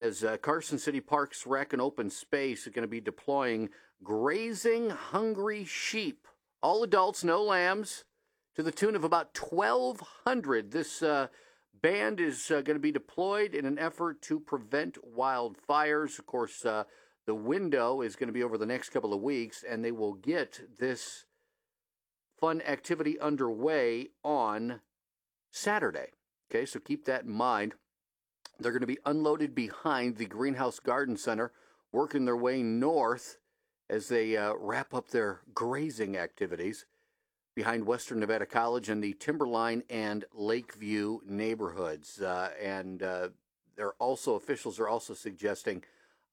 says Carson City Parks Rec and Open Space are going to be deploying grazing hungry sheep, all adults, no lambs, to the tune of about 1,200. This band is going to be deployed in an effort to prevent wildfires. Of course, the window is going to be over the next couple of weeks, and they will get this fun activity underway on Saturday. Okay, so keep that in mind. They're going to be unloaded behind the Greenhouse Garden Center, working their way north as they wrap up their grazing activities behind Western Nevada College and the Timberline and Lakeview neighborhoods. Officials are also suggesting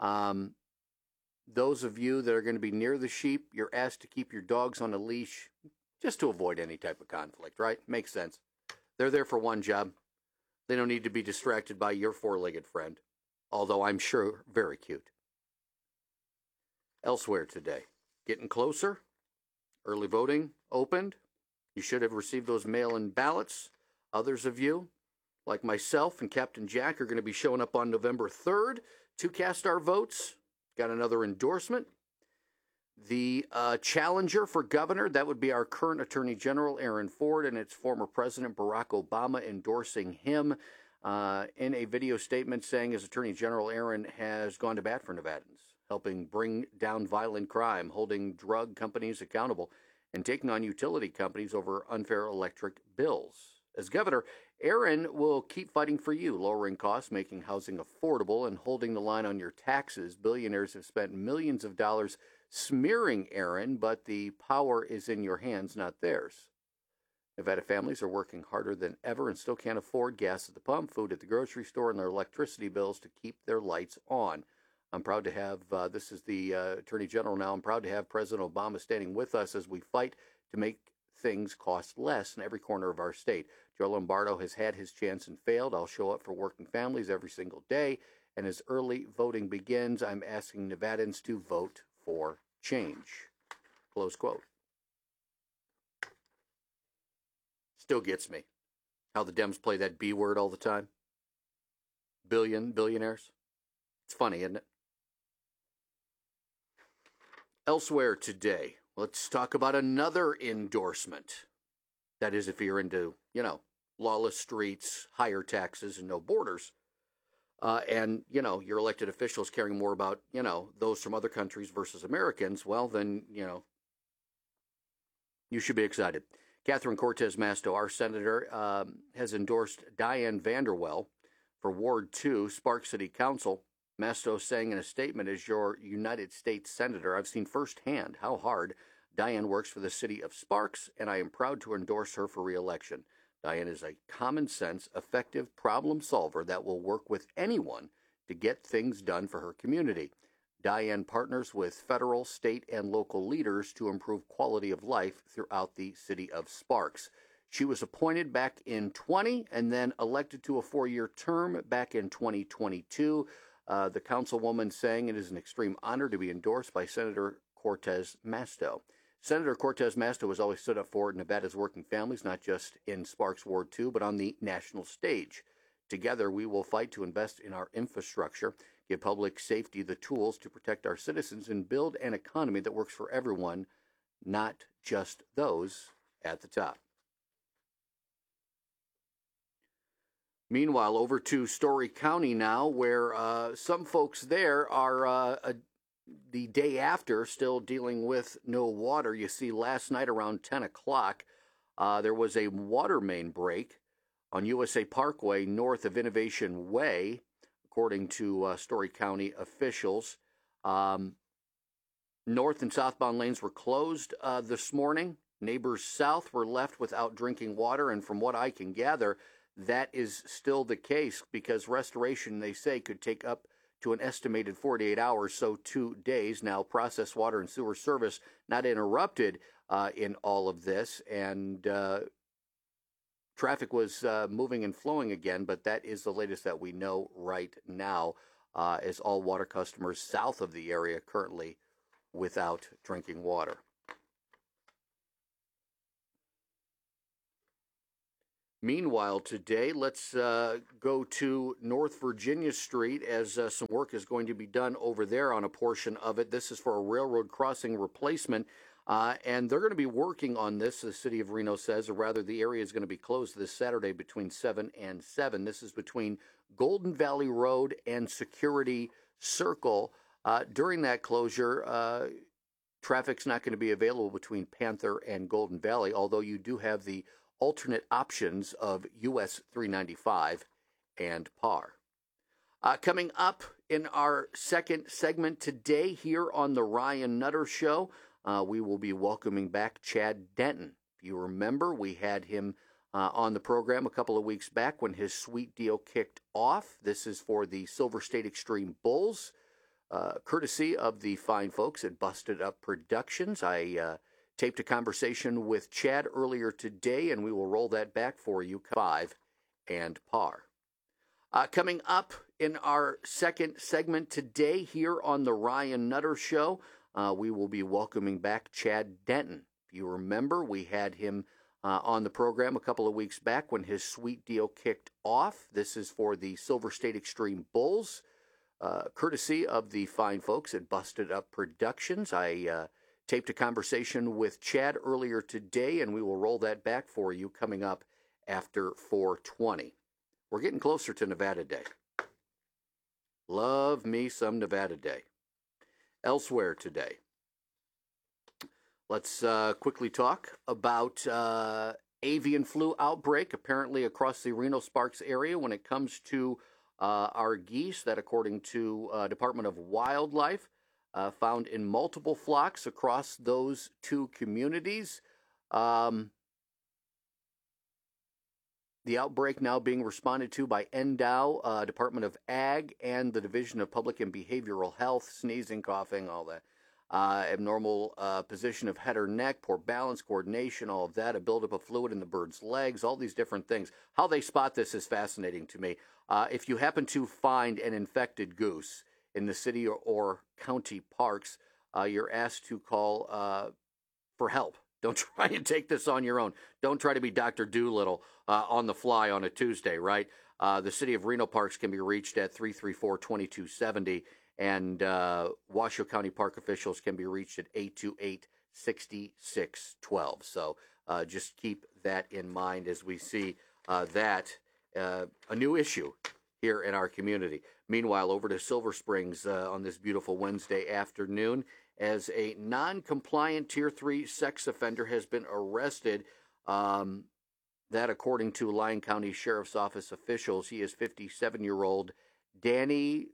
those of you that are going to be near the sheep, you're asked to keep your dogs on a leash just to avoid any type of conflict, right? Makes sense. They're there for one job. They don't need to be distracted by your four-legged friend, although I'm sure very cute. Elsewhere today, getting closer. Early voting opened. You should have received those mail-in ballots. Others of you, like myself and Captain Jack, are going to be showing up on November 3rd to cast our votes. Got another endorsement. The challenger for governor, that would be our current Attorney General, Aaron Ford, and its former President, Barack Obama, endorsing him in a video statement saying his Attorney General, Aaron, has gone to bat for Nevadans, helping bring down violent crime, holding drug companies accountable, and taking on utility companies over unfair electric bills. As governor, Aaron will keep fighting for you, lowering costs, making housing affordable, and holding the line on your taxes. Billionaires have spent millions of dollars smearing Aaron, but the power is in your hands, not theirs. Nevada families are working harder than ever and still can't afford gas at the pump, food at the grocery store, and their electricity bills to keep their lights on. I'm proud to have, this is the Attorney General now, I'm proud to have President Obama standing with us as we fight to make things cost less in every corner of our state. Joe Lombardo has had his chance and failed. I'll show up for working families every single day. And as early voting begins, I'm asking Nevadans to vote for change. Close quote. Still gets me how the Dems play that B word all the time. Billionaires. It's funny, isn't it? Elsewhere today, let's talk about another endorsement. That is, if you're into, lawless streets, higher taxes, and no borders. And your elected officials caring more about, those from other countries versus Americans, well, then, you should be excited. Catherine Cortez Masto, our senator, has endorsed Diane Vanderwell for Ward 2, Spark City Council. Masto saying in a statement, as your United States Senator, I've seen firsthand how hard Diane works for the city of Sparks, and I am proud to endorse her for re-election. Diane is a common-sense, effective problem solver that will work with anyone to get things done for her community. Diane partners with federal, state, and local leaders to improve quality of life throughout the city of Sparks. She was appointed back in 20 and then elected to a 4-year term back in 2022. The councilwoman saying it is an extreme honor to be endorsed by Senator Cortez Masto. Senator Cortez Masto has always stood up for Nevada's working families, not just in Sparks Ward 2, but on the national stage. Together, we will fight to invest in our infrastructure, give public safety the tools to protect our citizens, and build an economy that works for everyone, not just those at the top. Meanwhile, over to Story County now, where some folks there are the day after still dealing with no water. You see, last night around 10 o'clock, there was a water main break on USA Parkway north of Innovation Way, according to Story County officials. North and southbound lanes were closed this morning. Neighbors south were left without drinking water, and from what I can gather, that is still the case because restoration, they say, could take up to an estimated 48 hours, so 2 days. Now, processed water and sewer service not interrupted in all of this, and traffic was moving and flowing again, but that is the latest that we know right now, as all water customers south of the area currently without drinking water. Meanwhile, today, let's go to North Virginia Street as some work is going to be done over there on a portion of it. This is for a railroad crossing replacement, and they're going to be working on this, the city of Reno says, or rather, the area is going to be closed this Saturday between 7 and 7. This is between Golden Valley Road and Security Circle. During that closure, traffic's not going to be available between Panther and Golden Valley, although you do have the alternate options of US 395 and PAR. Coming up in our second segment today here on the Ryan Nutter Show, we will be welcoming back Chad Denton. If you remember, we had him on the program a couple of weeks back when his sweet deal kicked off. This is for the Silver State Extreme Bulls, courtesy of the fine folks at Busted Up Productions. I taped a conversation with Chad earlier today, and we will roll that back for you. 5 and PAR. Coming up in our second segment today here on the Ryan Nutter Show, we will be welcoming back Chad Denton. If you remember, we had him on the program a couple of weeks back when his sweet deal kicked off. This is for the Silver State Extreme Bulls, courtesy of the fine folks at Busted Up Productions. I taped a conversation with Chad earlier today, and we will roll that back for you coming up after 4:20. We're getting closer to Nevada Day. Love me some Nevada Day. Elsewhere today, let's quickly talk about avian flu outbreak, apparently across the Reno-Sparks area when it comes to our geese, that according to Department of Wildlife, found in multiple flocks across those two communities. The outbreak now being responded to by NDOW, Department of Ag, and the Division of Public and Behavioral Health, sneezing, coughing, all that. Abnormal position of head or neck, poor balance, coordination, all of that, a buildup of fluid in the bird's legs, all these different things. How they spot this is fascinating to me. If you happen to find an infected goose in the city or county parks, you're asked to call for help. Don't try and take this on your own. Don't try to be Dr. Doolittle on the fly on a Tuesday, right? The city of Reno Parks can be reached at 334-2270, and Washoe County Park officials can be reached at 828-6612. So just keep that in mind as we see that a new issue here in our community. Meanwhile, over to Silver Springs on this beautiful Wednesday afternoon, as a non-compliant Tier 3 sex offender has been arrested. That, according to Lyon County Sheriff's Office officials, he is 57-year-old Danny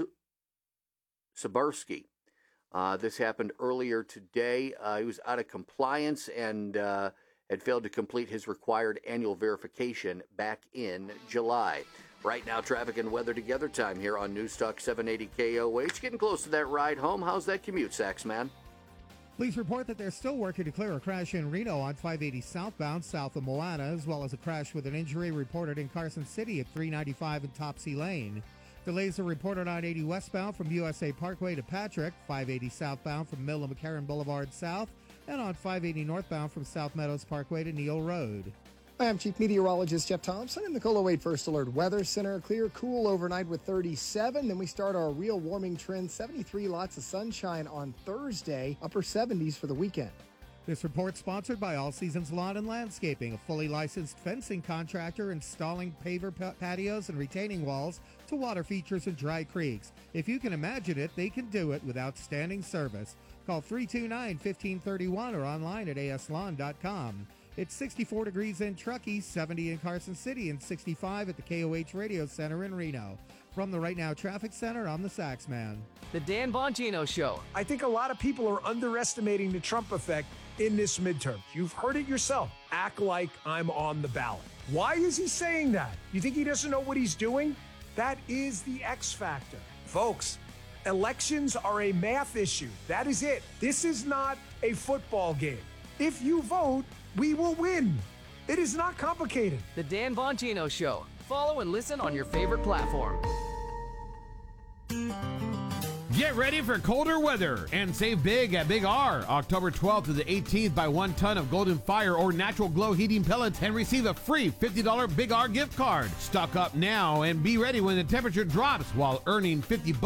Sabarsky. This happened earlier today. He was out of compliance and had failed to complete his required annual verification back in July. Right now, traffic and weather together time here on News Talk 780 KOH. Getting close to that ride home. How's that commute, Saxman? Police report that they're still working to clear a crash in Reno on 580 southbound south of Moana, as well as a crash with an injury reported in Carson City at 395 and Topsy Lane. Delays are reported on 80 westbound from USA Parkway to Patrick, 580 southbound from Mill and McCarran Boulevard south, and on 580 northbound from South Meadows Parkway to Neal Road. Hi, I'm Chief Meteorologist Jeff Thompson in the KOLO 8 First Alert Weather Center. Clear, cool overnight with 37. Then we start our real warming trend, 73, lots of sunshine on Thursday, upper 70s for the weekend. This report sponsored by All Seasons Lawn and Landscaping, a fully licensed fencing contractor installing paver patios and retaining walls to water features and dry creeks. If you can imagine it, they can do it with outstanding service. Call 329-1531 or online at aslawn.com. It's 64 degrees in Truckee, 70 in Carson City, and 65 at the KOH Radio Center in Reno. From the Right Now Traffic Center, I'm the Saxman. The Dan Bongino Show. I think a lot of people are underestimating the Trump effect in this midterm. You've heard it yourself. Act like I'm on the ballot. Why is he saying that? You think he doesn't know what he's doing? That is the X factor. Folks, elections are a math issue. That is it. This is not a football game. If you vote, we will win. It is not complicated. The Dan Bongino Show. Follow and listen on your favorite platform. Get ready for colder weather and save big at Big R. October 12th to the 18th, buy 1 ton of Golden Fire or Natural Glow heating pellets and receive a free $50 Big R gift card. Stock up now and be ready when the temperature drops while earning $50